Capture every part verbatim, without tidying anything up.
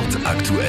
Sport aktuell.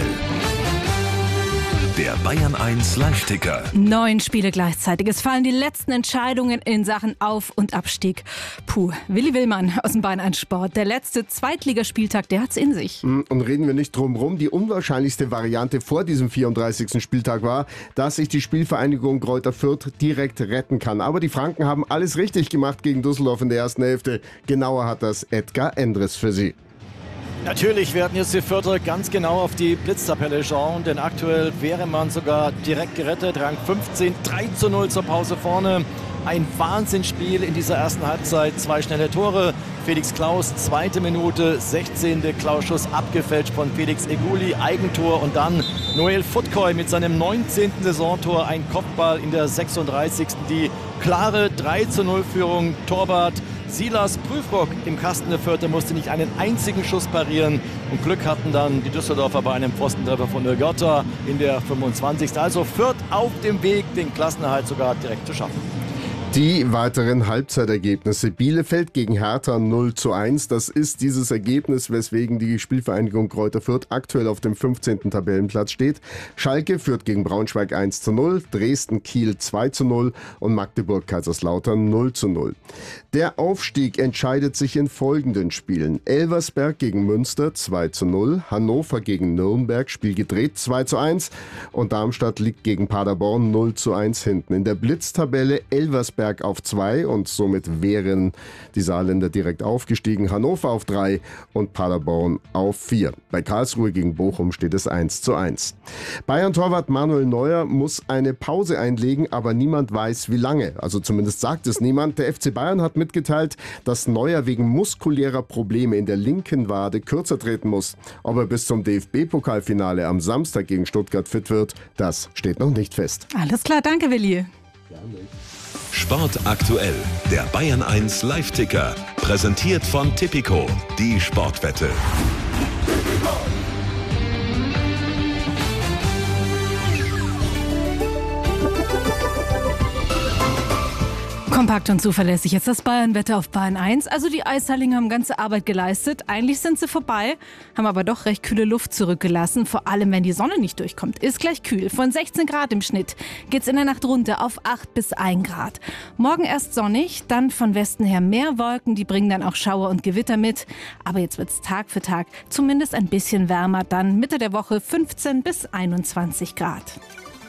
Der Bayern eins Live-Ticker. Neun Spiele gleichzeitig. Es fallen die letzten Entscheidungen in Sachen Auf- und Abstieg. Puh, Willi Willmann aus dem Bayern eins Sport. Der letzte Zweitligaspieltag, der hat's in sich. Und reden wir nicht drum rum. Die unwahrscheinlichste Variante vor diesem vierunddreißigsten Spieltag war, dass sich die Spielvereinigung Greuther Fürth direkt retten kann. Aber die Franken haben alles richtig gemacht gegen Düsseldorf in der ersten Hälfte. Genauer hat das Edgar Endres für Sie. Natürlich werden jetzt die Fürther ganz genau auf die Blitztabelle schauen, denn aktuell wäre man sogar direkt gerettet. Rang fünfzehn, drei zu null zur Pause vorne. Ein Wahnsinnsspiel in dieser ersten Halbzeit. Zwei schnelle Tore. Felix Klaus, zweite Minute, sechzehnte Klaus-Schuss abgefälscht von Felix Eguli, Eigentor. Und dann Noel Futkoy mit seinem neunzehnten Saisontor, ein Kopfball in der sechsunddreißigsten Die klare drei zu null Führung. Torwart Silas Prüfrock im Kasten der Fürther musste nicht einen einzigen Schuss parieren. Und Glück hatten dann die Düsseldorfer bei einem Pfostentreffer von Götter in der fünfundzwanzigsten Also Fürth auf dem Weg, den Klassenerhalt sogar direkt zu schaffen. Die weiteren Halbzeitergebnisse. Bielefeld gegen Hertha null zu eins. Das ist dieses Ergebnis, weswegen die Spielvereinigung Greuther Fürth aktuell auf dem fünfzehnten Tabellenplatz steht. Schalke führt gegen Braunschweig eins zu null, Dresden Kiel zwei zu null und Magdeburg Kaiserslautern null zu null. Der Aufstieg entscheidet sich in folgenden Spielen. Elversberg gegen Münster zwei zu null, Hannover gegen Nürnberg, Spiel gedreht zwei zu eins und Darmstadt liegt gegen Paderborn null zu eins hinten. In der Blitztabelle Elversberg auf zwei und somit wären die Saarländer direkt aufgestiegen. Hannover auf drei und Paderborn auf vier. Bei Karlsruhe gegen Bochum steht es eins zu eins. Bayern-Torwart Manuel Neuer muss eine Pause einlegen, aber niemand weiß, wie lange. Also zumindest sagt es niemand. Der F C Bayern hat mitgeteilt, dass Neuer wegen muskulärer Probleme in der linken Wade kürzer treten muss. Ob er bis zum D F B-Pokalfinale am Samstag gegen Stuttgart fit wird, das steht noch nicht fest. Alles klar, danke Willi. Gerne. Sport aktuell, der Bayern eins Live-Ticker. Präsentiert von Tipico, die Sportwette. Kompakt und zuverlässig ist das Bayern-Wetter auf Bayern eins. Also die Eishallinger haben ganze Arbeit geleistet. Eigentlich sind sie vorbei, haben aber doch recht kühle Luft zurückgelassen. Vor allem, wenn die Sonne nicht durchkommt. Ist gleich kühl. Von sechzehn Grad im Schnitt geht's in der Nacht runter auf acht bis ein Grad. Morgen erst sonnig, dann von Westen her mehr Wolken. Die bringen dann auch Schauer und Gewitter mit. Aber jetzt wird's Tag für Tag zumindest ein bisschen wärmer. Dann Mitte der Woche fünfzehn bis einundzwanzig Grad.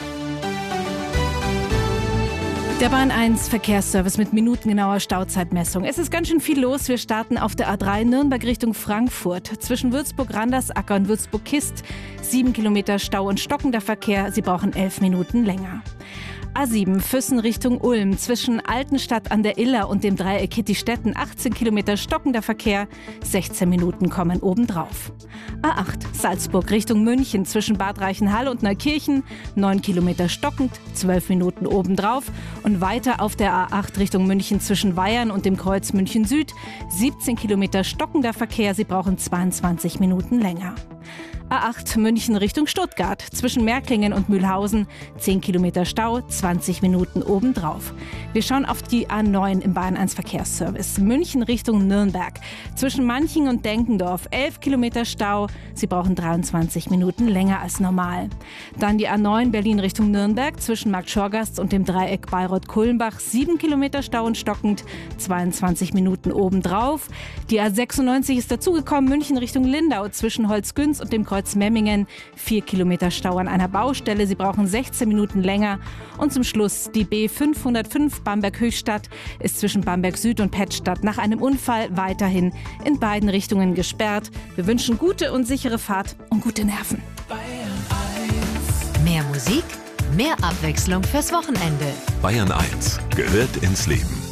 Der Bayern eins Verkehrsservice mit minutengenauer Stauzeitmessung. Es ist ganz schön viel los. Wir starten auf der A drei Nürnberg Richtung Frankfurt. Zwischen Würzburg-Randersacker und Würzburg-Kist sieben Kilometer Stau und stockender Verkehr. Sie brauchen elf Minuten länger. A sieben Füssen Richtung Ulm. Zwischen Altenstadt an der Iller und dem Dreieck Kittistetten achtzehn Kilometer stockender Verkehr. sechzehn Minuten kommen obendrauf. A acht Salzburg Richtung München. Zwischen Bad Reichenhall und Neukirchen neun Kilometer stockend, zwölf Minuten obendrauf. Und weiter auf der A acht Richtung München zwischen Weyern und dem Kreuz München Süd. siebzehn Kilometer stockender Verkehr. Sie brauchen zweiundzwanzig Minuten länger. A acht München Richtung Stuttgart. Zwischen Märklingen und Mühlhausen zehn Kilometer Stau, zwanzig Minuten obendrauf. Wir schauen auf die A neun im Bayern eins Verkehrsservice. München Richtung Nürnberg. Zwischen Manching und Denkendorf elf Kilometer Stau. Sie brauchen dreiundzwanzig Minuten länger als normal. Dann die A neun Berlin Richtung Nürnberg. Zwischen Markt Schorgast und dem Dreieck Bayreuth-Kulmbach sieben Kilometer Stau und stockend, zweiundzwanzig Minuten obendrauf. Die A sechsundneunzig ist dazugekommen. München Richtung Lindau. Zwischen Holzgünz und dem Kreuz Memmingen vier Kilometer Stau an einer Baustelle. Sie brauchen sechzehn Minuten länger. Und zum Schluss die B fünfhundertfünf Bamberg-Höchstadt ist zwischen Bamberg Süd und Pettstadt nach einem Unfall weiterhin in beiden Richtungen gesperrt. Wir wünschen gute und sichere Fahrt und gute Nerven. Mehr Musik, mehr Abwechslung fürs Wochenende. Bayern eins gehört ins Leben.